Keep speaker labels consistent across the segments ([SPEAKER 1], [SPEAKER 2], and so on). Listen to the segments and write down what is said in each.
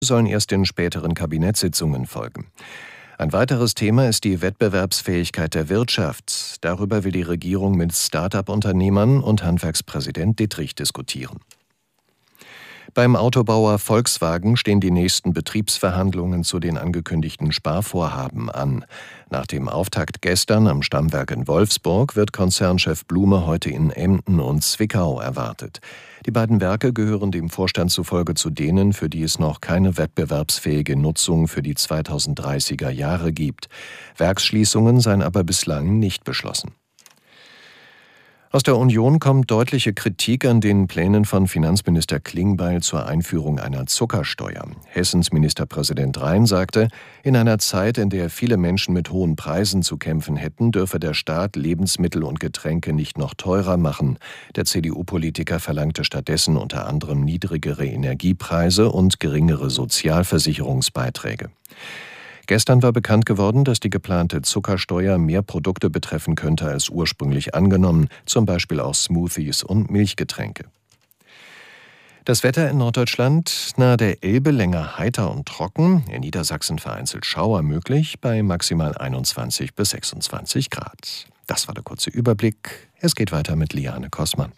[SPEAKER 1] sollen erst in späteren Kabinettssitzungen folgen. Ein weiteres Thema ist die Wettbewerbsfähigkeit der Wirtschaft. Darüber will die Regierung mit Start-up-Unternehmern und Handwerkspräsident Dittrich diskutieren. Beim Autobauer Volkswagen stehen die nächsten Betriebsverhandlungen zu den angekündigten Sparvorhaben an. Nach dem Auftakt gestern am Stammwerk in Wolfsburg wird Konzernchef Blume heute in Emden und Zwickau erwartet. Die beiden Werke gehören dem Vorstand zufolge zu denen, für die es noch keine wettbewerbsfähige Nutzung für die 2030er Jahre gibt. Werksschließungen seien aber bislang nicht beschlossen. Aus der Union kommt deutliche Kritik an den Plänen von Finanzminister Klingbeil zur Einführung einer Zuckersteuer. Hessens Ministerpräsident Rhein sagte, in einer Zeit, in der viele Menschen mit hohen Preisen zu kämpfen hätten, dürfe der Staat Lebensmittel und Getränke nicht noch teurer machen. Der CDU-Politiker verlangte stattdessen unter anderem niedrigere Energiepreise und geringere Sozialversicherungsbeiträge. Gestern war bekannt geworden, dass die geplante Zuckersteuer mehr Produkte betreffen könnte als ursprünglich angenommen, zum Beispiel auch Smoothies und Milchgetränke. Das Wetter in Norddeutschland nahe der Elbe länger heiter und trocken, in Niedersachsen vereinzelt Schauer möglich, bei maximal 21 bis 26 Grad. Das war der kurze Überblick. Es geht weiter mit Liane Kossmann.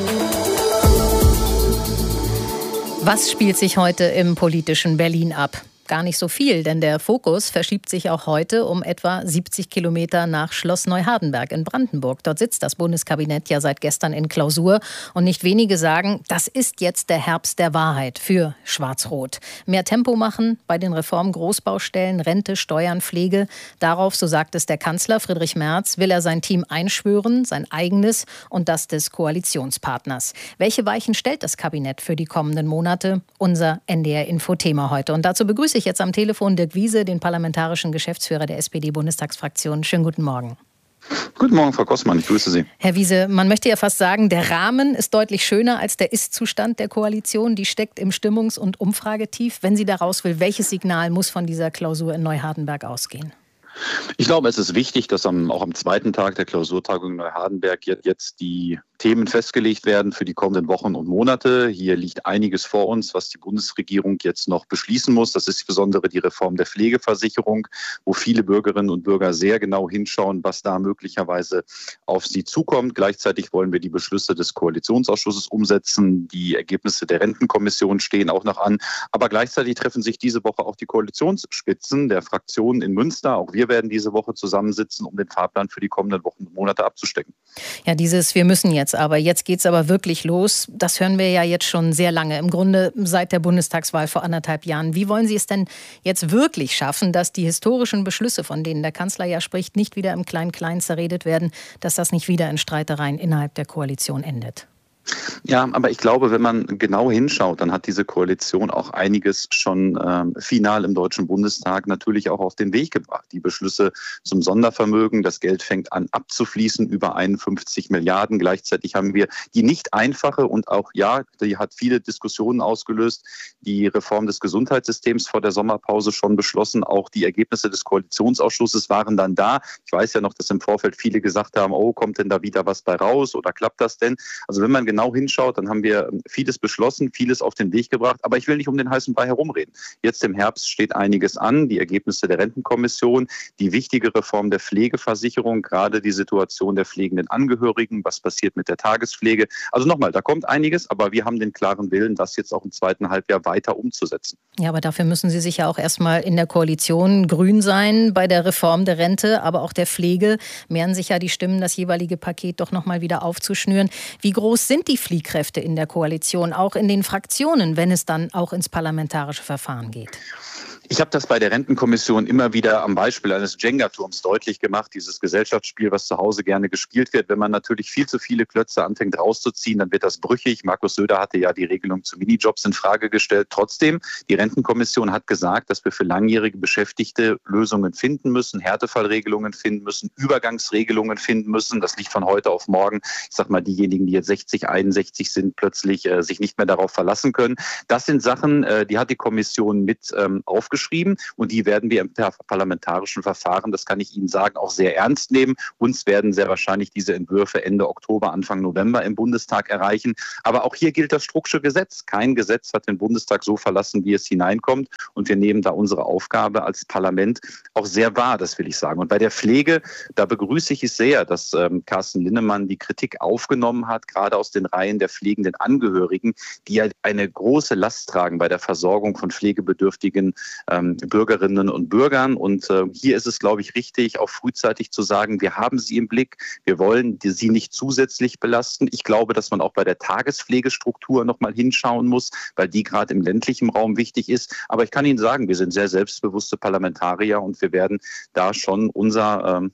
[SPEAKER 2] Was spielt sich heute im politischen Berlin ab? Gar nicht so viel, denn der Fokus verschiebt sich auch heute um etwa 70 Kilometer nach Schloss Neuhardenberg in Brandenburg. Dort sitzt das Bundeskabinett ja seit gestern in Klausur. Und nicht wenige sagen, das ist jetzt der Herbst der Wahrheit für Schwarz-Rot. Mehr Tempo machen bei den Reformgroßbaustellen, Rente, Steuern, Pflege. Darauf, so sagt es der Kanzler Friedrich Merz, will er sein Team einschwören, sein eigenes und das des Koalitionspartners. Welche Weichen stellt das Kabinett für die kommenden Monate? Unser NDR-Info-Thema heute. Und dazu begrüße ich jetzt am Telefon Dirk Wiese, den parlamentarischen Geschäftsführer der SPD-Bundestagsfraktion. Schönen guten Morgen.
[SPEAKER 3] Guten Morgen, Frau Kossmann, ich grüße Sie.
[SPEAKER 2] Herr Wiese, man möchte ja fast sagen, der Rahmen ist deutlich schöner als der Ist-Zustand der Koalition. Die steckt im Stimmungs- und Umfragetief. Wenn sie da raus will, welches Signal muss von dieser Klausur in Neuhardenberg ausgehen?
[SPEAKER 3] Ich glaube, es ist wichtig, dass auch am zweiten Tag der Klausurtagung in Neuhardenberg jetzt die Themen festgelegt werden für die kommenden Wochen und Monate. Hier liegt einiges vor uns, was die Bundesregierung jetzt noch beschließen muss. Das ist insbesondere die Reform der Pflegeversicherung, wo viele Bürgerinnen und Bürger sehr genau hinschauen, was da möglicherweise auf sie zukommt. Gleichzeitig wollen wir die Beschlüsse des Koalitionsausschusses umsetzen. Die Ergebnisse der Rentenkommission stehen auch noch an. Aber gleichzeitig treffen sich diese Woche auch die Koalitionsspitzen der Fraktionen in Münster. Auch wir werden diese Woche zusammensitzen, um den Fahrplan für die kommenden Wochen und Monate abzustecken.
[SPEAKER 2] Ja, wir müssen jetzt geht's aber wirklich los. Das hören wir ja jetzt schon sehr lange, im Grunde seit der Bundestagswahl vor 1,5 Jahren. Wie wollen Sie es denn jetzt wirklich schaffen, dass die historischen Beschlüsse, von denen der Kanzler ja spricht, nicht wieder im Klein-Klein zerredet werden, dass das nicht wieder in Streitereien innerhalb der Koalition endet?
[SPEAKER 3] Ja, aber ich glaube, wenn man genau hinschaut, dann hat diese Koalition auch einiges schon final im Deutschen Bundestag natürlich auch auf den Weg gebracht. Die Beschlüsse zum Sondervermögen, das Geld fängt an abzufließen, über 51 Milliarden. Gleichzeitig haben wir die nicht einfache und auch, ja, die hat viele Diskussionen ausgelöst, die Reform des Gesundheitssystems vor der Sommerpause schon beschlossen. Auch die Ergebnisse des Koalitionsausschusses waren dann da. Ich weiß ja noch, dass im Vorfeld viele gesagt haben, oh, kommt denn da wieder was bei raus oder klappt das denn? Also wenn man genau hinschaut, dann haben wir vieles beschlossen, vieles auf den Weg gebracht. Aber ich will nicht um den heißen Brei herumreden. Jetzt im Herbst steht einiges an. Die Ergebnisse der Rentenkommission, die wichtige Reform der Pflegeversicherung, gerade die Situation der pflegenden Angehörigen, was passiert mit der Tagespflege. Also nochmal, da kommt einiges, aber wir haben den klaren Willen, das jetzt auch im zweiten Halbjahr weiter umzusetzen.
[SPEAKER 2] Ja, aber dafür müssen Sie sich ja auch erstmal in der Koalition grün sein. Bei der Reform der Rente, aber auch der Pflege mehren sich ja die Stimmen, das jeweilige Paket doch nochmal wieder aufzuschnüren. Wie groß sind die Fliehkräfte in der Koalition, auch in den Fraktionen, wenn es dann auch ins parlamentarische Verfahren geht?
[SPEAKER 3] Ich habe das bei der Rentenkommission immer wieder am Beispiel eines Jenga-Turms deutlich gemacht, dieses Gesellschaftsspiel, was zu Hause gerne gespielt wird. Wenn man natürlich viel zu viele Klötze anfängt rauszuziehen, dann wird das brüchig. Markus Söder hatte ja die Regelung zu Minijobs in Frage gestellt. Trotzdem, die Rentenkommission hat gesagt, dass wir für langjährige Beschäftigte Lösungen finden müssen, Härtefallregelungen finden müssen, Übergangsregelungen finden müssen. Das liegt von heute auf morgen. Ich sag mal, diejenigen, die jetzt 60, 61 sind, plötzlich sich nicht mehr darauf verlassen können. Das sind Sachen, die hat die Kommission mit aufgestellt. aufgeschrieben und die werden wir im parlamentarischen Verfahren, das kann ich Ihnen sagen, auch sehr ernst nehmen. Uns werden sehr wahrscheinlich diese Entwürfe Ende Oktober, Anfang November im Bundestag erreichen. Aber auch hier gilt das Strucksche Gesetz. Kein Gesetz hat den Bundestag so verlassen, wie es hineinkommt. Und wir nehmen da unsere Aufgabe als Parlament auch sehr wahr, das will ich sagen. Und bei der Pflege, da begrüße ich es sehr, dass Carsten Linnemann die Kritik aufgenommen hat, gerade aus den Reihen der pflegenden Angehörigen, die ja eine große Last tragen bei der Versorgung von pflegebedürftigen Bürgerinnen und Bürgern. Und hier ist es, glaube ich, richtig, auch frühzeitig zu sagen, wir haben sie im Blick, wir wollen sie nicht zusätzlich belasten. Ich glaube, dass man auch bei der Tagespflegestruktur noch mal hinschauen muss, weil die gerade im ländlichen Raum wichtig ist. Aber ich kann Ihnen sagen, wir sind sehr selbstbewusste Parlamentarier und wir werden da schon unsere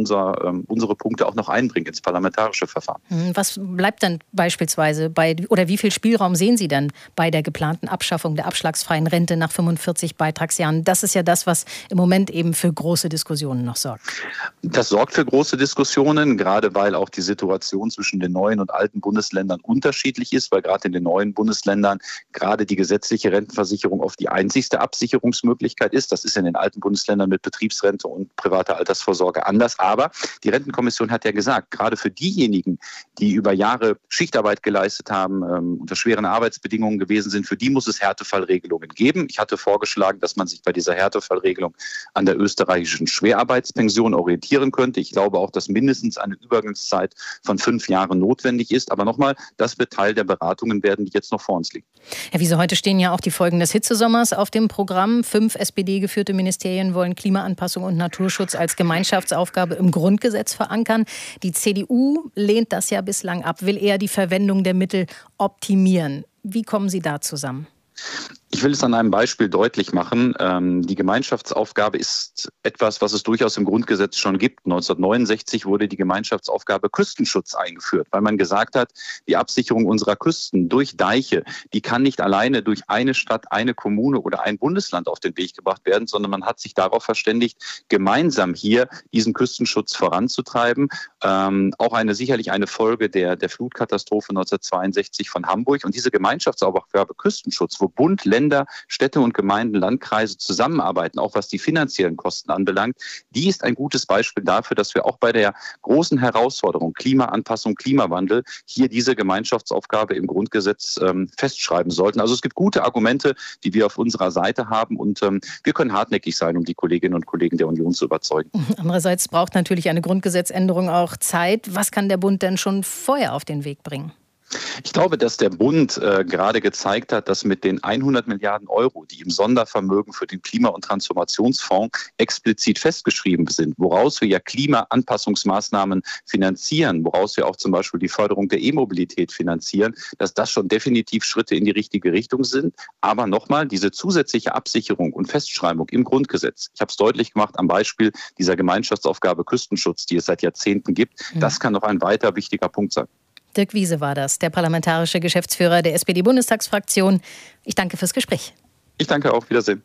[SPEAKER 3] Punkte auch noch einbringen ins parlamentarische Verfahren.
[SPEAKER 2] Was bleibt dann beispielsweise oder wie viel Spielraum sehen Sie dann bei der geplanten Abschaffung der abschlagsfreien Rente nach 45 Beitragsjahren? Das ist ja das, was im Moment eben für große Diskussionen noch sorgt.
[SPEAKER 3] Das sorgt für große Diskussionen, gerade weil auch die Situation zwischen den neuen und alten Bundesländern unterschiedlich ist, weil gerade in den neuen Bundesländern gerade die gesetzliche Rentenversicherung oft die einzigste Absicherungsmöglichkeit ist. Das ist in den alten Bundesländern mit Betriebsrente und privater Altersvorsorge anders. Aber die Rentenkommission hat ja gesagt, gerade für diejenigen, die über Jahre Schichtarbeit geleistet haben, unter schweren Arbeitsbedingungen gewesen sind, für die muss es Härtefallregelungen geben. Ich hatte vorgeschlagen, dass man sich bei dieser Härtefallregelung an der österreichischen Schwerarbeitspension orientieren könnte. Ich glaube auch, dass mindestens eine Übergangszeit von 5 Jahren notwendig ist. Aber nochmal, das wird Teil der Beratungen werden, die jetzt noch vor uns liegen.
[SPEAKER 2] Herr Wiese, heute stehen ja auch die Folgen des Hitzesommers auf dem Programm. 5 SPD-geführte Ministerien wollen Klimaanpassung und Naturschutz als Gemeinschaftsaufgabe im Grundgesetz verankern. Die CDU lehnt das ja bislang ab, will eher die Verwendung der Mittel optimieren. Wie kommen Sie da zusammen?
[SPEAKER 3] Ich will es an einem Beispiel deutlich machen. Die Gemeinschaftsaufgabe ist etwas, was es durchaus im Grundgesetz schon gibt. 1969 wurde die Gemeinschaftsaufgabe Küstenschutz eingeführt, weil man gesagt hat, die Absicherung unserer Küsten durch Deiche, die kann nicht alleine durch eine Stadt, eine Kommune oder ein Bundesland auf den Weg gebracht werden, sondern man hat sich darauf verständigt, gemeinsam hier diesen Küstenschutz voranzutreiben. Auch sicherlich eine Folge der Flutkatastrophe 1962 von Hamburg. Und diese Gemeinschaftsaufgabe Küstenschutz, wo Bund, Länder, Städte und Gemeinden, Landkreise zusammenarbeiten, auch was die finanziellen Kosten anbelangt, die ist ein gutes Beispiel dafür, dass wir auch bei der großen Herausforderung Klimaanpassung, Klimawandel hier diese Gemeinschaftsaufgabe im Grundgesetz festschreiben sollten. Also es gibt gute Argumente, die wir auf unserer Seite haben und wir können hartnäckig sein, um die Kolleginnen und Kollegen der Union zu überzeugen.
[SPEAKER 2] Andererseits braucht natürlich eine Grundgesetzänderung auch Zeit. Was kann der Bund denn schon vorher auf den Weg bringen?
[SPEAKER 3] Ich glaube, dass der Bund gerade gezeigt hat, dass mit den 100 Milliarden Euro, die im Sondervermögen für den Klima- und Transformationsfonds explizit festgeschrieben sind, woraus wir ja Klimaanpassungsmaßnahmen finanzieren, woraus wir auch zum Beispiel die Förderung der E-Mobilität finanzieren, dass das schon definitiv Schritte in die richtige Richtung sind. Aber nochmal, diese zusätzliche Absicherung und Festschreibung im Grundgesetz, ich habe es deutlich gemacht am Beispiel dieser Gemeinschaftsaufgabe Küstenschutz, die es seit Jahrzehnten gibt, das kann noch ein weiter wichtiger Punkt sein.
[SPEAKER 2] Dirk Wiese war das, der parlamentarische Geschäftsführer der SPD-Bundestagsfraktion. Ich danke fürs Gespräch.
[SPEAKER 3] Ich danke auch. Wiedersehen.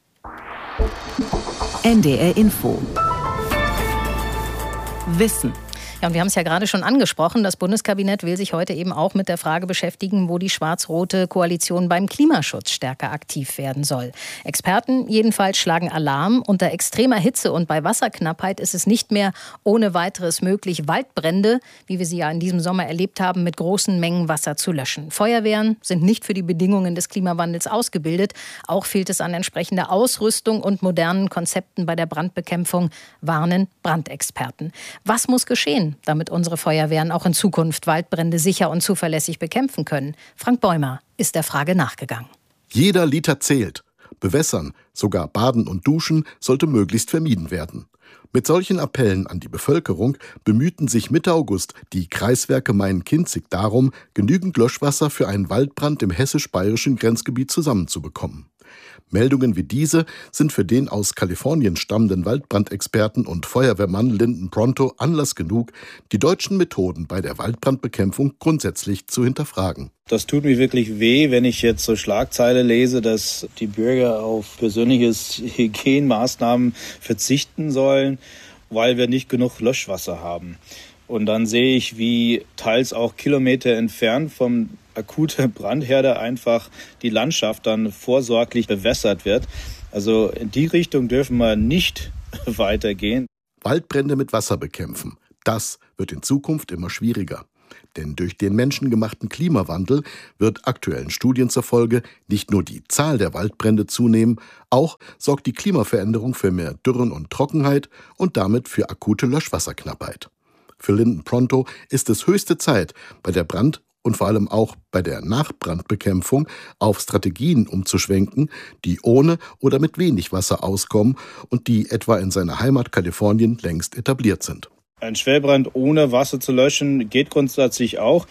[SPEAKER 4] NDR Info. Wissen.
[SPEAKER 2] Ja, und wir haben es ja gerade schon angesprochen, das Bundeskabinett will sich heute eben auch mit der Frage beschäftigen, wo die schwarz-rote Koalition beim Klimaschutz stärker aktiv werden soll. Experten jedenfalls schlagen Alarm. Unter extremer Hitze und bei Wasserknappheit ist es nicht mehr ohne weiteres möglich, Waldbrände, wie wir sie ja in diesem Sommer erlebt haben, mit großen Mengen Wasser zu löschen. Feuerwehren sind nicht für die Bedingungen des Klimawandels ausgebildet. Auch fehlt es an entsprechender Ausrüstung und modernen Konzepten bei der Brandbekämpfung, warnen Brandexperten. Was muss geschehen, damit unsere Feuerwehren auch in Zukunft Waldbrände sicher und zuverlässig bekämpfen können? Frank Bäumer ist der Frage nachgegangen.
[SPEAKER 5] Jeder Liter zählt. Bewässern, sogar Baden und Duschen sollte möglichst vermieden werden. Mit solchen Appellen an die Bevölkerung bemühten sich Mitte August die Kreiswerke Main-Kinzig darum, genügend Löschwasser für einen Waldbrand im hessisch-bayerischen Grenzgebiet zusammenzubekommen. Meldungen wie diese sind für den aus Kalifornien stammenden Waldbrandexperten und Feuerwehrmann Lyndon Pronto Anlass genug, die deutschen Methoden bei der Waldbrandbekämpfung grundsätzlich zu hinterfragen.
[SPEAKER 6] Das tut mir wirklich weh, wenn ich jetzt so Schlagzeile lese, dass die Bürger auf persönliches Hygienemaßnahmen verzichten sollen, weil wir nicht genug Löschwasser haben. Und dann sehe ich, wie teils auch Kilometer entfernt vom akuten Brandherde einfach die Landschaft dann vorsorglich bewässert wird. Also in die Richtung dürfen wir nicht weitergehen.
[SPEAKER 5] Waldbrände mit Wasser bekämpfen, das wird in Zukunft immer schwieriger. Denn durch den menschengemachten Klimawandel wird aktuellen Studien zufolge nicht nur die Zahl der Waldbrände zunehmen, auch sorgt die Klimaveränderung für mehr Dürren und Trockenheit und damit für akute Löschwasserknappheit. Für Lyndon Pronto ist es höchste Zeit, bei der Brand- und vor allem auch bei der Nachbrandbekämpfung auf Strategien umzuschwenken, die ohne oder mit wenig Wasser auskommen und die etwa in seiner Heimat Kalifornien längst etabliert sind.
[SPEAKER 6] Ein Schwelbrand ohne Wasser zu löschen geht grundsätzlich auch.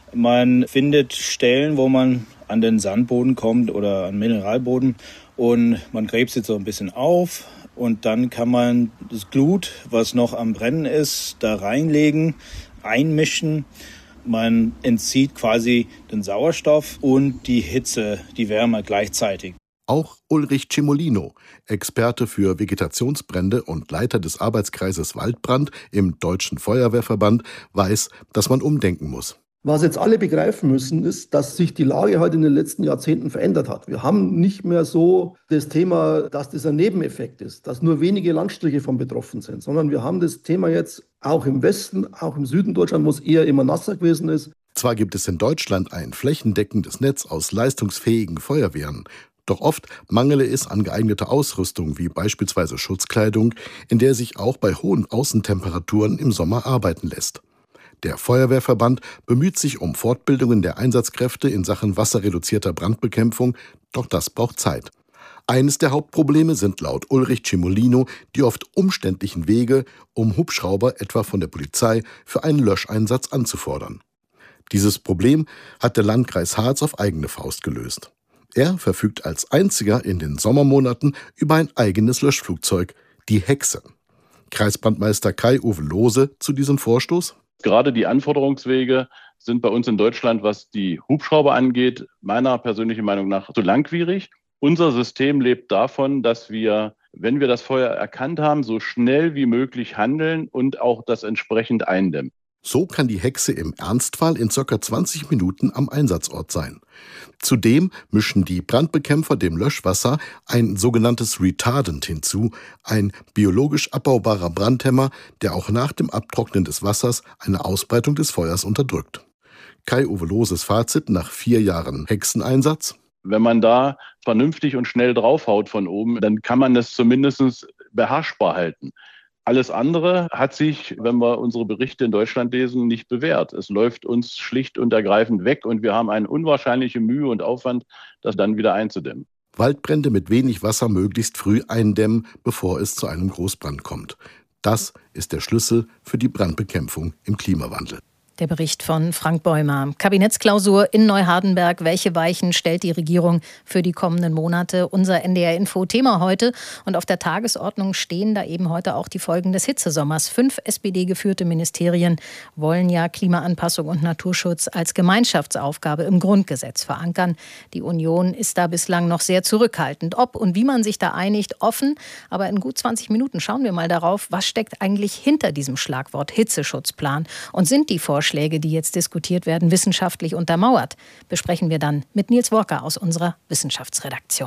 [SPEAKER 6] Man findet Stellen, wo man an den Sandboden kommt oder an Mineralboden und man gräbt sie so ein bisschen auf und dann kann man das Glut, was noch am Brennen ist, da reinlegen, einmischen. Man entzieht quasi den Sauerstoff und die Hitze, die Wärme gleichzeitig.
[SPEAKER 5] Auch Ulrich Cimolino, Experte für Vegetationsbrände und Leiter des Arbeitskreises Waldbrand im Deutschen Feuerwehrverband, weiß, dass man umdenken muss.
[SPEAKER 4] Was jetzt alle begreifen müssen, ist, dass sich die Lage halt in den letzten Jahrzehnten verändert hat. Wir haben nicht mehr so das Thema, dass das ein Nebeneffekt ist, dass nur wenige Landstriche von betroffen sind, sondern wir haben das Thema jetzt auch im Westen, auch im Süden Deutschlands, wo es eher immer nasser gewesen ist.
[SPEAKER 5] Zwar gibt es in Deutschland ein flächendeckendes Netz aus leistungsfähigen Feuerwehren, doch oft mangele es an geeigneter Ausrüstung, wie beispielsweise Schutzkleidung, in der sich auch bei hohen Außentemperaturen im Sommer arbeiten lässt. Der Feuerwehrverband bemüht sich um Fortbildungen der Einsatzkräfte in Sachen wasserreduzierter Brandbekämpfung, doch das braucht Zeit. Eines der Hauptprobleme sind laut Ulrich Cimolino die oft umständlichen Wege, um Hubschrauber etwa von der Polizei für einen Löscheinsatz anzufordern. Dieses Problem hat der Landkreis Harz auf eigene Faust gelöst. Er verfügt als einziger in den Sommermonaten über ein eigenes Löschflugzeug, die Hexe. Kreisbrandmeister Kai-Uwe Lohse zu diesem Vorstoß:
[SPEAKER 7] Gerade die Anforderungswege sind bei uns in Deutschland, was die Hubschrauber angeht, meiner persönlichen Meinung nach zu langwierig. Unser System lebt davon, dass wir, wenn wir das Feuer erkannt haben, so schnell wie möglich handeln und auch das entsprechend eindämmen.
[SPEAKER 5] So kann die Hexe im Ernstfall in ca. 20 Minuten am Einsatzort sein. Zudem mischen die Brandbekämpfer dem Löschwasser ein sogenanntes Retardant hinzu, ein biologisch abbaubarer Brandhemmer, der auch nach dem Abtrocknen des Wassers eine Ausbreitung des Feuers unterdrückt. Kai-Uwe Lohses Fazit nach 4 Jahren Hexeneinsatz:
[SPEAKER 7] Wenn man da vernünftig und schnell draufhaut von oben, dann kann man das zumindest beherrschbar halten. Alles andere hat sich, wenn wir unsere Berichte in Deutschland lesen, nicht bewährt. Es läuft uns schlicht und ergreifend weg und wir haben eine unwahrscheinliche Mühe und Aufwand, das dann wieder einzudämmen.
[SPEAKER 5] Waldbrände mit wenig Wasser möglichst früh eindämmen, bevor es zu einem Großbrand kommt. Das ist der Schlüssel für die Brandbekämpfung im Klimawandel.
[SPEAKER 2] Der Bericht von Frank Bäumer. Kabinettsklausur in Neuhardenberg. Welche Weichen stellt die Regierung für die kommenden Monate? Unser NDR-Info-Thema heute. Und auf der Tagesordnung stehen da eben heute auch die Folgen des Hitzesommers. 5 SPD-geführte Ministerien wollen ja Klimaanpassung und Naturschutz als Gemeinschaftsaufgabe im Grundgesetz verankern. Die Union ist da bislang noch sehr zurückhaltend. Ob und wie man sich da einigt, offen. Aber in gut 20 Minuten schauen wir mal darauf, was steckt eigentlich hinter diesem Schlagwort Hitzeschutzplan? Und sind die Vorschläge, die jetzt diskutiert werden, wissenschaftlich untermauert? Besprechen wir dann mit Nils Walker aus unserer Wissenschaftsredaktion.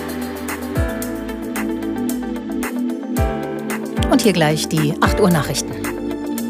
[SPEAKER 2] Und hier gleich die 8 Uhr Nachrichten.